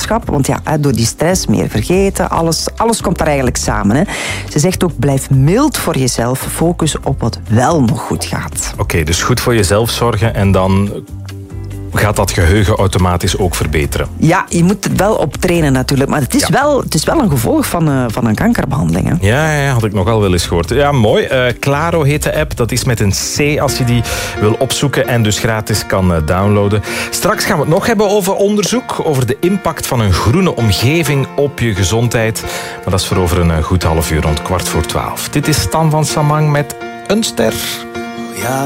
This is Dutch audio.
boodschap. Want ja, door die stress, meer vergeten, alles komt daar eigenlijk samen. Hè. Ze zegt ook, blijf mild voor jezelf. Focus op wat wel nog goed gaat. Oké, dus goed voor jezelf zorgen en dan gaat dat geheugen automatisch ook verbeteren. Ja, je moet er wel op trainen natuurlijk. Maar het is wel een gevolg van een kankerbehandeling. Hè? Ja, had ik nogal wel eens gehoord. Ja, mooi. Claro heet de app. Dat is met een C als je die wil opzoeken en dus gratis kan downloaden. Straks gaan we het nog hebben over onderzoek, over de impact van een groene omgeving op je gezondheid. Maar dat is voor over een goed half uur, rond 11:15. Dit is Stan van Samang met Een Ster. Ja.